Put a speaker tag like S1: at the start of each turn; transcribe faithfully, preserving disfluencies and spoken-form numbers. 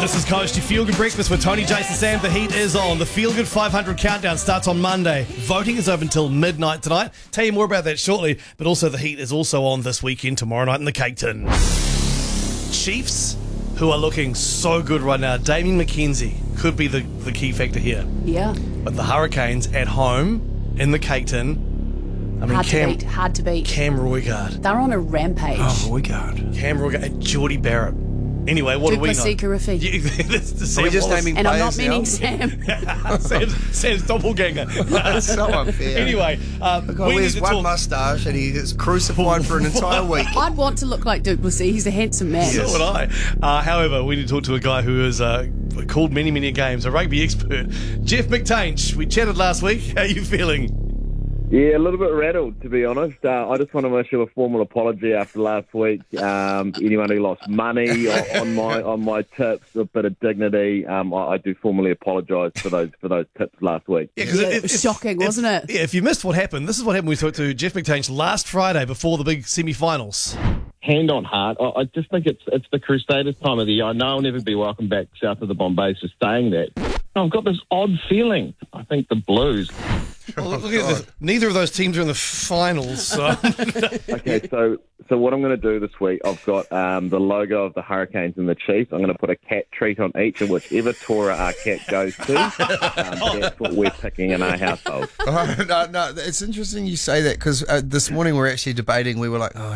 S1: This is Coast, your Feel Good Breakfast with Tony, Jason, Sam. The heat is on. The Feel Good five hundred countdown starts on Monday. Voting is open till midnight tonight. Tell you more about that shortly. But also the heat is also on this weekend, tomorrow night in the Cape Town. Chiefs, who are looking so good right now. Damien McKenzie could be the, the key factor here.
S2: Yeah.
S1: But the Hurricanes at home in the Cape Town. I mean,
S2: hard
S1: Cam,
S2: to beat. Hard to beat.
S1: Cam Roigard.
S2: They're on a rampage.
S3: Oh, Roigard.
S1: Cam Roigard and Geordie Barrett. Anyway, what do we know?
S2: Duplessis Kirifi.
S1: Yeah, that's the
S3: Are
S1: Sam
S3: we just
S1: Wallace.
S3: naming
S2: And I'm not
S3: players
S2: meaning
S3: now?
S2: Sam.
S1: Sam's, Sam's doppelganger.
S3: That's so unfair.
S1: Anyway, uh,
S3: The
S1: we
S3: guy
S1: need
S3: wears
S1: to
S3: one
S1: talk.
S3: moustache and he is crucified for an entire week.
S2: I'd want to look like Duplessis. He's a handsome man.
S1: So would I. Uh, however, we need to talk to a guy who has uh, called many, many games, a rugby expert, Jeff McTainch. We chatted last week. How are you feeling?
S4: Yeah, a little bit rattled, to be honest. Uh, I just want to issue a formal apology after last week. Um, anyone who lost money on, on my on my tips, a bit of dignity. Um, I, I do formally apologise for those for those tips last week.
S1: Yeah, 'cause
S2: Yeah, it was shocking, wasn't it?
S1: Yeah, if you missed what happened, this is what happened. We talked to Jeff McTainch last Friday before the big semi-finals.
S4: Hand on heart, I, I just think it's it's the Crusaders' time of the year. I know I'll never be welcome back south of the Bombays for saying that. I've got this odd feeling. I think the Blues.
S1: Well, look, look at this. Neither of those teams are in the finals. So.
S4: Okay, so so what I'm going to do this week, I've got um, the logo of the Hurricanes and the Chiefs. I'm going to put a cat treat on each, and whichever Tora our cat goes to, um, that's what we're picking in our household.
S3: Oh, no, no, it's interesting you say that because uh, this morning we we're actually debating. We were like, oh,